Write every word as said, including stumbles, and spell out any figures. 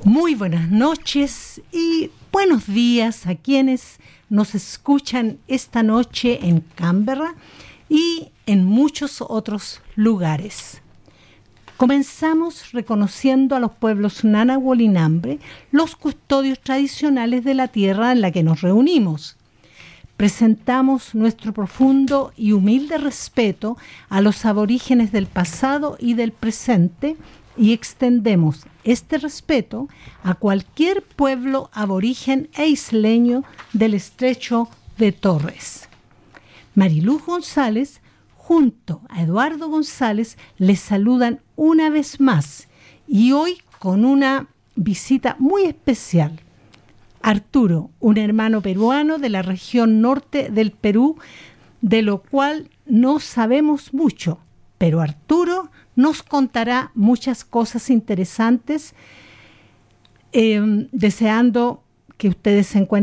Muy buenas noches y buenos días a quienes nos escuchan esta noche en Canberra y en muchos otros lugares. Comenzamos reconociendo a los pueblos Ngunnawal y Ngambri, los custodios tradicionales de la tierra en la que nos reunimos. Presentamos nuestro profundo y humilde respeto a los aborígenes del pasado y del presente y extendemos este respeto a cualquier pueblo aborigen e isleño del estrecho de Torres. Mariluz González, junto a Eduardo González, les saludan una vez más y hoy con una visita muy especial. Arturo, un hermano peruano de la región norte del Perú, de lo cual no sabemos mucho, pero Arturo nos contará muchas cosas interesantes, eh, deseando que ustedes se encuentren